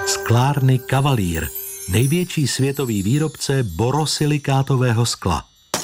Sklárny Kavalír, největší světový výrobce borosilikátového skla.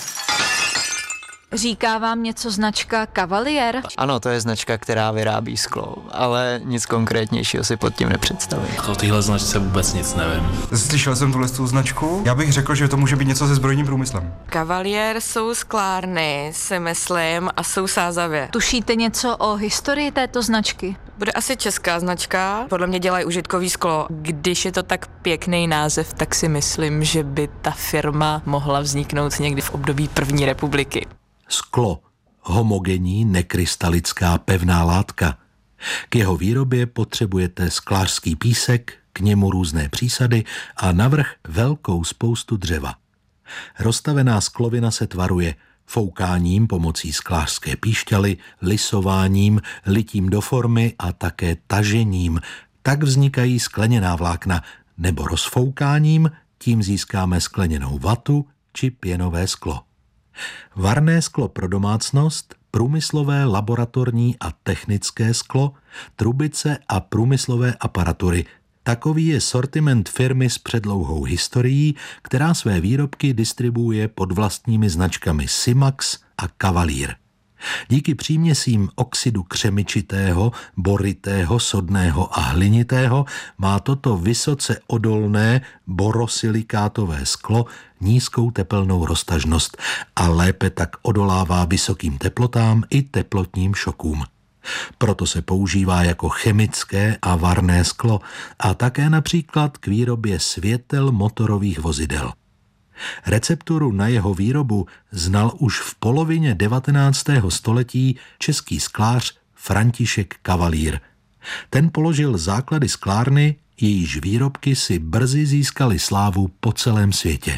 Říká vám něco značka Cavalier? Ano, to je značka, která vyrábí sklo, ale nic konkrétnějšího si pod tím nepředstavuji. O téhle značce vůbec nic nevím. Slyšel jsem tuhle značku. Já bych řekl, že to může být něco se zbrojním průmyslem. Cavalier jsou sklárny, si myslím, a jsou sázavě. Tušíte něco o historii této značky? Bude asi česká značka, podle mě dělají užitkový sklo. Když je to tak pěkný název, tak si myslím, že by ta firma mohla vzniknout někdy v období první republiky. Sklo, homogenní, nekrystalická pevná látka. K jeho výrobě potřebujete sklářský písek, k němu různé přísady a navrch velkou spoustu dřeva. Roztavená sklovina se tvaruje foukáním pomocí sklářské píšťaly, lisováním, litím do formy a také tažením. Tak vznikají skleněná vlákna, nebo rozfoukáním, tím získáme skleněnou vatu či pěnové sklo. Varné sklo pro domácnost, průmyslové, laboratorní a technické sklo, trubice a průmyslové aparatury. Takový je sortiment firmy s předlouhou historií, která své výrobky distribuuje pod vlastními značkami Simax a Cavalier. Díky příměsím oxidu křemičitého, boritého, sodného a hlinitého má toto vysoce odolné borosilikátové sklo nízkou tepelnou roztažnost a lépe tak odolává vysokým teplotám i teplotním šokům. Proto se používá jako chemické a varné sklo a také například k výrobě světel motorových vozidel. Recepturu na jeho výrobu znal už v polovině 19. století český sklář František Kavalír. Ten položil základy sklárny, jejíž výrobky si brzy získaly slávu po celém světě.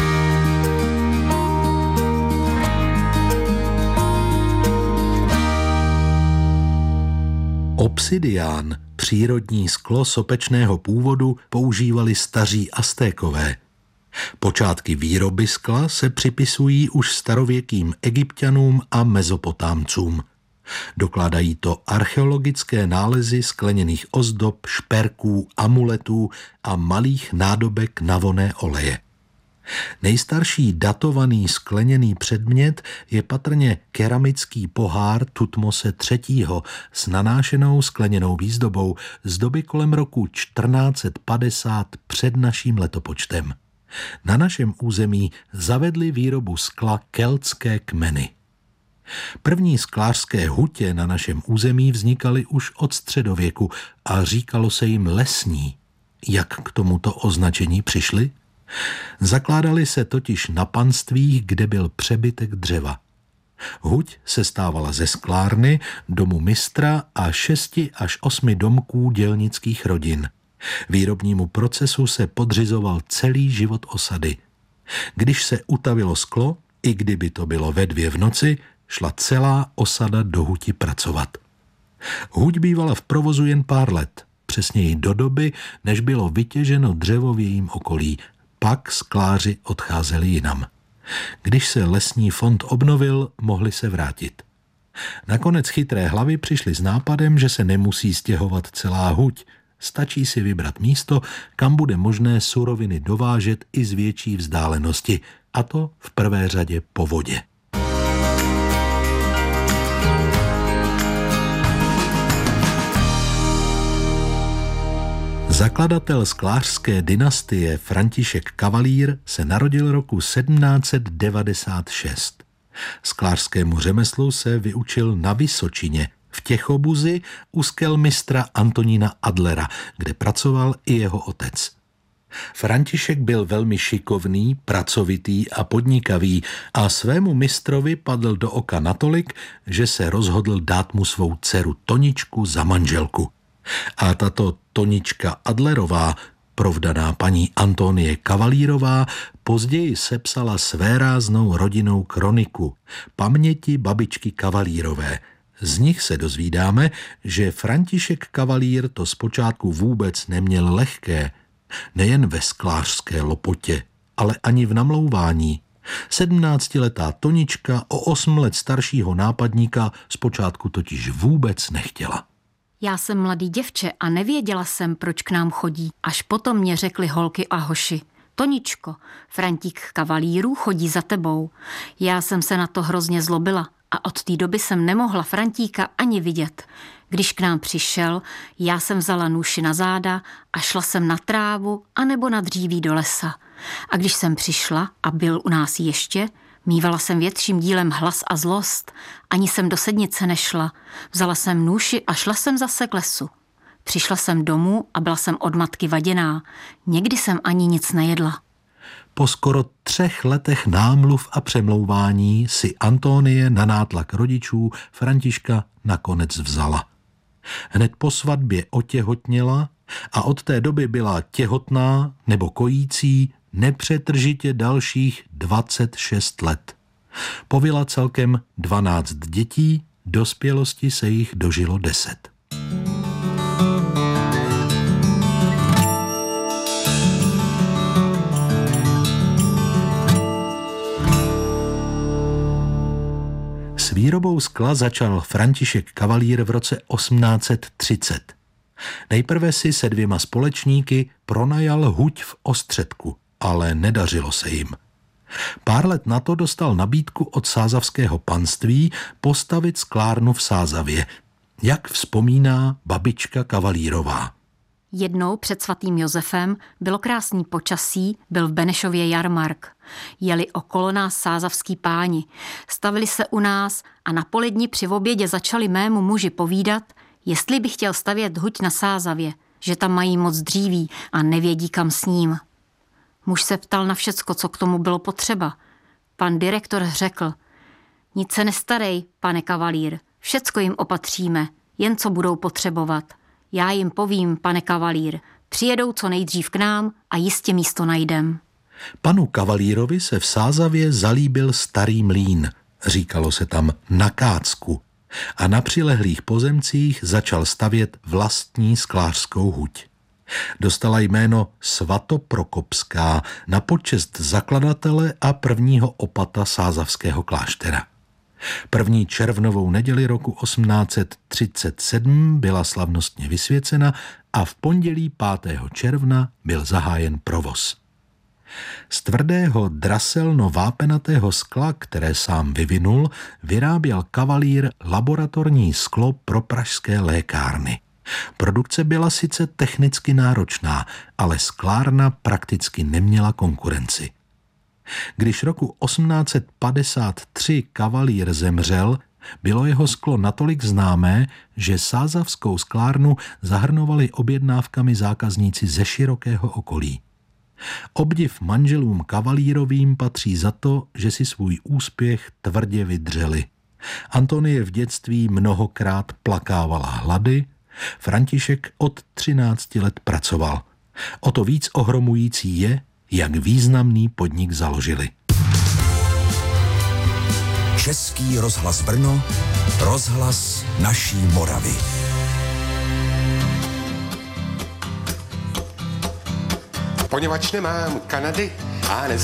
Obsidián, přírodní sklo sopečného původu, používali staří Aztékové. Počátky výroby skla se připisují už starověkým Egypťanům a Mezopotámcům. Dokládají to archeologické nálezy skleněných ozdob, šperků, amuletů a malých nádobek na vonné oleje. Nejstarší datovaný skleněný předmět je patrně keramický pohár Tutmose III. S nanášenou skleněnou výzdobou z doby kolem roku 1450 před naším letopočtem. Na našem území zavedli výrobu skla keltské kmeny. První sklářské hutě na našem území vznikaly už od středověku a říkalo se jim lesní. Jak k tomuto označení přišli? Zakládali se totiž na panstvích, kde byl přebytek dřeva. Huť se stávala ze sklárny, domu mistra a 6 až 8 domků dělnických rodin. Výrobnímu procesu se podřizoval celý život osady. Když se utavilo sklo, i kdyby to bylo ve 2 v noci, šla celá osada do huti pracovat. Huť bývala v provozu jen pár let, přesněji do doby, než bylo vytěženo dřevo v jejím okolí. Pak skláři odcházeli jinam. Když se lesní fond obnovil, mohli se vrátit. Nakonec chytré hlavy přišly s nápadem, že se nemusí stěhovat celá huť. Stačí si vybrat místo, kam bude možné suroviny dovážet i z větší vzdálenosti, a to v prvé řadě po vodě. Zakladatel sklářské dynastie František Kavalír se narodil roku 1796. Sklářskému řemeslu se vyučil na Vysočině, v Těchobuzi u skelmistra Antonína Adlera, kde pracoval i jeho otec. František byl velmi šikovný, pracovitý a podnikavý a svému mistrovi padl do oka natolik, že se rozhodl dát mu svou dceru Toničku za manželku. A tato Tonička Adlerová, provdaná paní Antonie Kavalírová, později sepsala svéráznou rodinnou kroniku Paměti babičky Kavalírové. Z nich se dozvídáme, že František Kavalír to zpočátku vůbec neměl lehké, nejen ve sklářské lopotě, ale ani v namlouvání. 17letá Tonička o 8 let staršího nápadníka zpočátku totiž vůbec nechtěla. Já jsem mladý děvče a nevěděla jsem, proč k nám chodí. Až potom mě řekli holky a hoši. Toničko, Frantík Kavalírů chodí za tebou. Já jsem se na to hrozně zlobila a od té doby jsem nemohla Frantíka ani vidět. Když k nám přišel, já jsem vzala nůši na záda a šla jsem na trávu anebo na dříví do lesa. A když jsem přišla a byl u nás ještě, mívala jsem větším dílem hlas a zlost. Ani jsem do sednice nešla. Vzala jsem nůši a šla jsem zase k lesu. Přišla jsem domů a byla jsem od matky vaděná. Někdy jsem ani nic nejedla. Po skoro 3 letech námluv a přemlouvání si Antonie na nátlak rodičů Františka nakonec vzala. Hned po svatbě otěhotněla a od té doby byla těhotná nebo kojící nepřetržitě dalších 26 let. Povyla celkem 12 dětí, dospělosti se jich dožilo 10. S výrobou skla začal František Kavalír v roce 1830. Nejprve si se 2 společníky pronajal huť v Ostředku, ale nedařilo se jim. Pár let na to dostal nabídku od sázavského panství postavit sklárnu v Sázavě, jak vzpomíná babička Kavalírová. Jednou před svatým Josefem bylo krásný počasí, byl v Benešově jarmark. Jeli okolo nás sázavský páni, stavili se u nás a na poledni při obědě začali mému muži povídat, jestli by chtěl stavět huť na Sázavě, že tam mají moc dříví a nevědí kam s ním. Muž se ptal na všecko, co k tomu bylo potřeba. Pan direktor řekl, nic se nestarej, pane Kavalír, všecko jim opatříme, jen co budou potřebovat. Já jim povím, pane Kavalír, přijedou co nejdřív k nám a jistě místo najdem. Panu Kavalírovi se v Sázavě zalíbil starý mlýn, říkalo se tam Na Kácku, a na přilehlých pozemcích začal stavět vlastní sklářskou huť. Dostala jméno Svatoprokopská na počest zakladatele a prvního opata sázavského kláštera. První červnovou neděli roku 1837 byla slavnostně vysvěcena a v pondělí 5. června byl zahájen provoz. Z tvrdého draselno-vápenatého skla, které sám vyvinul, vyráběl Kavalír laboratorní sklo pro pražské lékárny. Produkce byla sice technicky náročná, ale sklárna prakticky neměla konkurenci. Když roku 1853 Kavalír zemřel, bylo jeho sklo natolik známé, že sázavskou sklárnu zahrnovali objednávkami zákazníci ze širokého okolí. Obdiv manželům Kavalírovým patří za to, že si svůj úspěch tvrdě vydřeli. Antonie v dětství mnohokrát plakávala hlady, František od 13 let pracoval. O to víc ohromující je, jak významný podnik založili. Český rozhlas Brno, rozhlas naší Moravy. Poněvadž nemám Kanady a